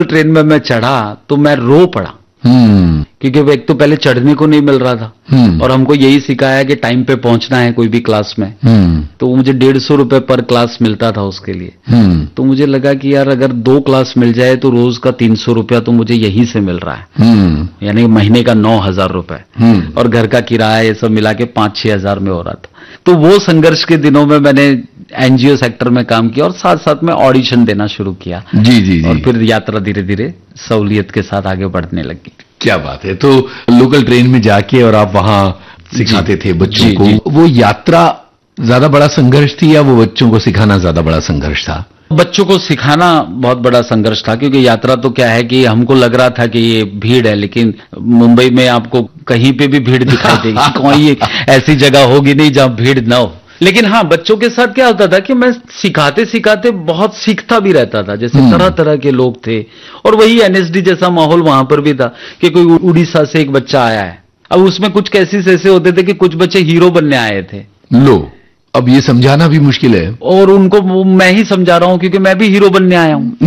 Train में मैं चढ़ा तो मैं रो पड़ा, क्योंकि वो एक तो पहले चढ़ने को नहीं मिल रहा था और हमको यही सिखाया कि टाइम पे पहुंचना है कोई भी क्लास में। तो मुझे 150 रुपए पर क्लास मिलता था उसके लिए। तो मुझे लगा कि यार अगर 2 क्लास मिल जाए तो रोज का 300 रुपया तो मुझे यहीं से मिल रहा है, यानी महीने का 9,000 रुपए और घर का किराया ये सब मिला के 5-6 हजार में हो रहा था। तो वो संघर्ष के दिनों में मैंने एनजीओ सेक्टर में काम किया और साथ साथ में ऑडिशन देना शुरू किया। जी। और फिर यात्रा धीरे धीरे सहूलियत के साथ आगे बढ़ने लगी। क्या बात है। तो लोकल ट्रेन में जाके और आप वहां सिखाते थे बच्चों को। वो यात्रा ज्यादा बड़ा संघर्ष थी या वो बच्चों को सिखाना ज्यादा बड़ा संघर्ष था? बच्चों को सिखाना बहुत बड़ा संघर्ष था, क्योंकि यात्रा तो क्या है कि हमको लग रहा था कि ये भीड़ है, लेकिन मुंबई में आपको कहीं पे भी भीड़ दिखाई देगी, कोई ऐसी जगह होगी नहीं जहां भीड़ ना हो। लेकिन हाँ, बच्चों के साथ क्या होता था कि मैं सिखाते सिखाते बहुत सीखता भी रहता था। जैसे तरह तरह के लोग थे और वही एनएसडी जैसा माहौल वहां पर भी था कि कोई उड़ीसा से एक बच्चा आया है। अब उसमें कुछ केसेस ऐसे होते थे कि कुछ बच्चे हीरो बनने आए थे। लो, अब ये समझाना भी मुश्किल है। और उनको मैं ही समझा रहा हूं क्योंकि मैं भी हीरो बनने आया हूं।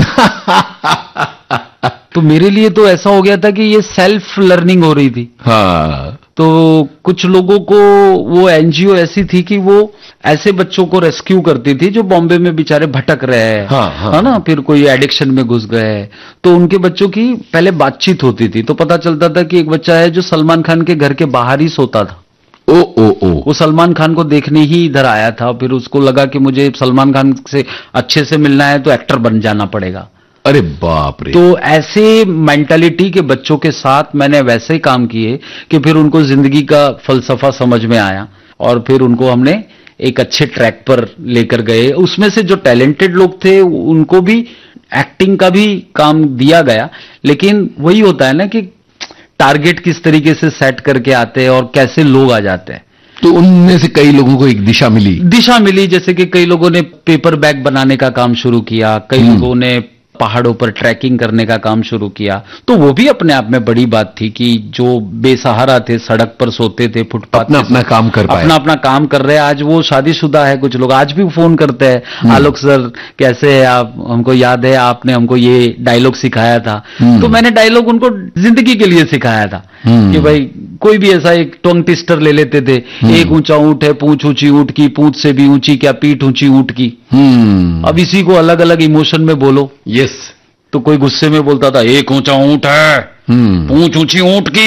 तो मेरे लिए तो ऐसा हो गया था कि ये सेल्फ लर्निंग हो रही थी। हाँ। तो कुछ लोगों को वो एनजीओ ऐसी थी कि वो ऐसे बच्चों को रेस्क्यू करती थी जो बॉम्बे में बेचारे भटक रहे हैं, है ना, फिर कोई एडिक्शन में घुस गए। तो उनके बच्चों की पहले बातचीत होती थी तो पता चलता था कि एक बच्चा है जो सलमान खान के घर के बाहर ही सोता था। वो सलमान खान को देखने ही इधर आया था। फिर उसको लगा कि मुझे सलमान खान से अच्छे से मिलना है तो एक्टर बन जाना पड़ेगा। अरे बाप रे। तो ऐसे मेंटालिटी के बच्चों के साथ मैंने वैसे काम किए कि फिर उनको जिंदगी का फलसफा समझ में आया और फिर उनको हमने एक अच्छे ट्रैक पर लेकर गए। उसमें से जो टैलेंटेड लोग थे उनको भी एक्टिंग का भी काम दिया गया, लेकिन वही होता है ना कि टारगेट किस तरीके से सेट करके आते हैं और कैसे लोग आ जाते हैं। तो उनमें से कई लोगों को एक दिशा मिली। जैसे कि कई लोगों ने पेपर बैग बनाने का काम शुरू किया, कई लोगों ने पहाड़ों पर ट्रैकिंग करने का काम शुरू किया। तो वो भी अपने आप में बड़ी बात थी कि जो बेसहारा थे, सड़क पर सोते थे, फुटपाथ अपना काम कर पाए, अपना काम कर रहे हैं। आज वो शादीशुदा है, कुछ लोग आज भी फोन करते हैं, आलोक सर कैसे है आप, हमको याद है आपने हमको ये डायलॉग सिखाया था। तो मैंने डायलॉग उनको जिंदगी के लिए सिखाया था कि भाई कोई भी ऐसा एक टंग ट्विस्टर ले लेते थे। एक ऊंचा ऊंट है, पूंछ ऊंची ऊंट की, पूंछ से भी ऊंची क्या पीठ ऊंची ऊंट की। अब इसी को अलग अलग इमोशन में बोलो। यस। तो कोई गुस्से में बोलता था एक ऊंचा ऊंट है, पूंछ ऊंची ऊंट की,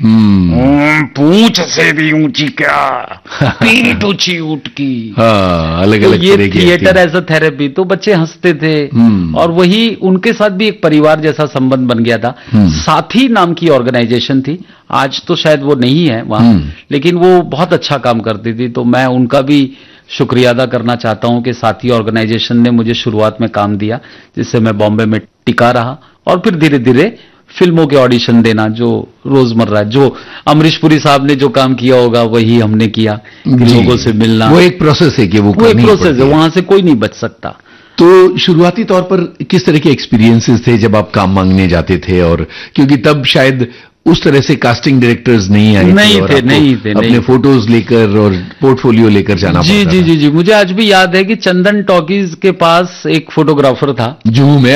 पूंछ से भी ऊंची क्या, पीठ ऊंची ऊंट की। अलग अलग ये थिएटर एज अ थेरेपी। तो बच्चे हंसते थे और वही उनके साथ भी एक परिवार जैसा संबंध बन गया था। साथी नाम की ऑर्गेनाइजेशन थी, आज तो शायद वो नहीं है वहां, लेकिन वो बहुत अच्छा काम करती थी। तो मैं उनका भी शुक्रिया अदा करना चाहता हूं कि साथी ऑर्गेनाइजेशन ने मुझे शुरुआत में काम दिया, जिससे मैं बॉम्बे में टिका रहा और फिर धीरे धीरे फिल्मों के ऑडिशन देना, जो रोजमर्रा जो अमरीश पुरी साहब ने जो काम किया होगा वही हमने किया, लोगों से मिलना। वो एक प्रोसेस है कि वो एक प्रोसेस है, वहां से कोई नहीं बच सकता। तो शुरुआती तौर पर किस तरह के एक्सपीरियंसेस थे जब आप काम मांगने जाते थे? और क्योंकि तब शायद उस तरह से कास्टिंग डायरेक्टर्स नहीं आए थे, अपने फोटोज लेकर और पोर्टफोलियो लेकर जाना पड़ता था। जी। मुझे आज भी याद है कि चंदन टॉकीज के पास एक फोटोग्राफर था जुहू में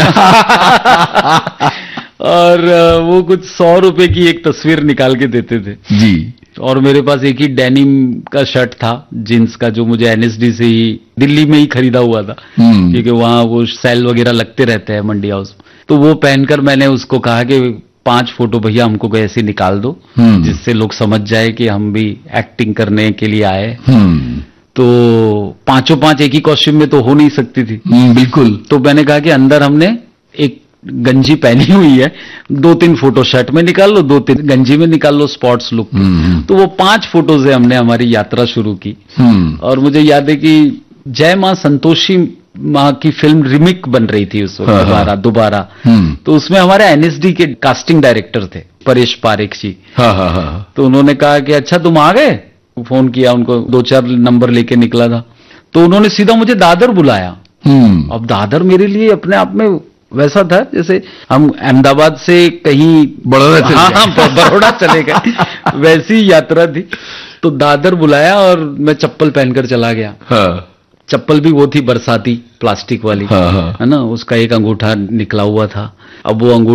और वो कुछ 100 रुपए की एक तस्वीर निकाल के देते थे जी। और मेरे पास एक ही डेनिम का शर्ट था, जींस का, जो मुझे एनएसडी से ही दिल्ली में ही खरीदा हुआ था, क्योंकि वहां वो सेल वगैरह लगते रहते हैं मंडी हाउस। तो वो पहनकर मैंने उसको कहा कि 5 फोटो भैया हमको ऐसे निकाल दो जिससे लोग समझ जाए कि हम भी एक्टिंग करने के लिए आए। तो 5 एक ही कॉस्ट्यूम में तो हो नहीं सकती थी। बिल्कुल। तो मैंने कहा कि अंदर हमने एक गंजी पहनी हुई है, 2-3 फोटो शर्ट में निकाल लो, 2-3 गंजी में निकाल लो, स्पॉट्स लुक। तो वो 5 फोटो से हमने हमारी यात्रा शुरू की। और मुझे याद है कि जय मां संतोषी मां की फिल्म रिमिक बन रही थी उस वक्त दोबारा। तो उसमें हमारे एनएसडी के कास्टिंग डायरेक्टर थे परेश पारेख जी। तो उन्होंने कहा कि अच्छा तुम आ गए। फोन किया उनको, 2-4 नंबर लेके निकला था। तो उन्होंने सीधा मुझे दादर बुलाया। अब दादर मेरे लिए अपने आप में वैसा था जैसे हम अहमदाबाद से कहीं बड़ौदा चले गए, वैसी यात्रा थी। तो दादर बुलाया और मैं चप्पल पहनकर चला गया। चप्पल भी वो थी बरसाती, प्लास्टिक वाली, है ना, उसका एक अंगूठा निकला हुआ था। अब वो अंगूठी